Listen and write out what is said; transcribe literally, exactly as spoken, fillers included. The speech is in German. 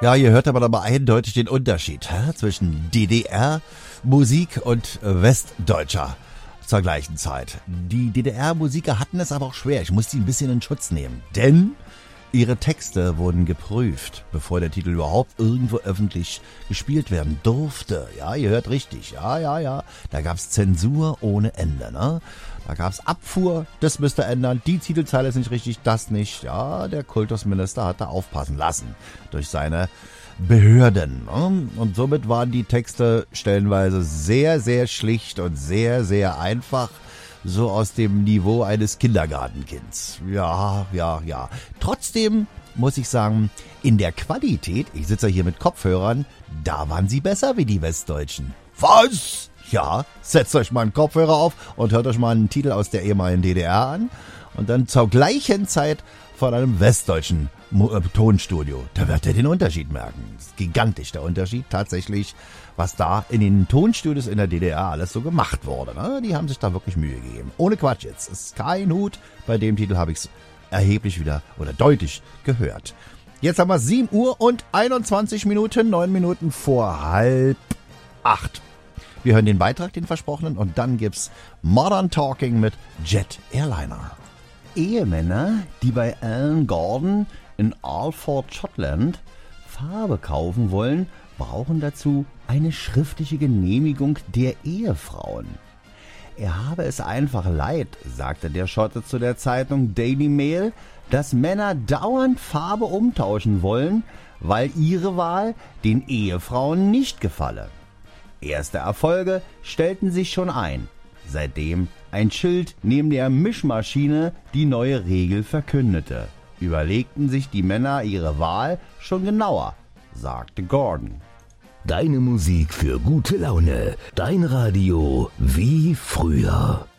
Ja, ihr hört aber aber eindeutig den Unterschied hä, zwischen D D R-Musik und westdeutscher zur gleichen Zeit. Die D D R-Musiker hatten es aber auch schwer. Ich muss die ein bisschen in Schutz nehmen, denn ihre Texte wurden geprüft, bevor der Titel überhaupt irgendwo öffentlich gespielt werden durfte. Ja, ihr hört richtig. Ja, ja, ja. Da gab's Zensur ohne Ende, ne? Da gab's Abfuhr, das müsst ihr ändern. Die Titelzeile ist nicht richtig, das nicht. Ja, der Kultusminister hat da aufpassen lassen durch seine Behörden. Ne? Und somit waren die Texte stellenweise sehr, sehr schlicht und sehr, sehr einfach. So aus dem Niveau eines Kindergartenkinds. Ja, ja, ja. Trotzdem muss ich sagen, in der Qualität, ich sitze hier mit Kopfhörern, da waren sie besser wie die Westdeutschen. Was? Ja, setzt euch mal einen Kopfhörer auf und hört euch mal einen Titel aus der ehemaligen D D R an und dann zur gleichen Zeit von einem westdeutschen Mo- äh, Tonstudio. Da werdet ihr den Unterschied merken. Das ist gigantisch, der Unterschied tatsächlich, was da in den Tonstudios in der D D R alles so gemacht wurde. Ne? Die haben sich da wirklich Mühe gegeben. Ohne Quatsch jetzt. Es ist kein Hut. Bei dem Titel habe ich es erheblich wieder oder deutlich gehört. Jetzt haben wir sieben Uhr und einundzwanzig Minuten, neun Minuten vor halb acht. Wir hören den Beitrag, den versprochenen, und dann gibt's Modern Talking mit Jet Airliner. Ehemänner, die bei Alan Gordon in Alford, Schottland Farbe kaufen wollen, brauchen dazu eine schriftliche Genehmigung der Ehefrauen. Er habe es einfach leid, sagte der Schotte zu der Zeitung Daily Mail, dass Männer dauernd Farbe umtauschen wollen, weil ihre Wahl den Ehefrauen nicht gefalle. Erste Erfolge stellten sich schon ein, seitdem ein Schild neben der Mischmaschine die neue Regel verkündete. Überlegten sich die Männer ihre Wahl schon genauer, sagte Gordon. Deine Musik für gute Laune, dein Radio wie früher.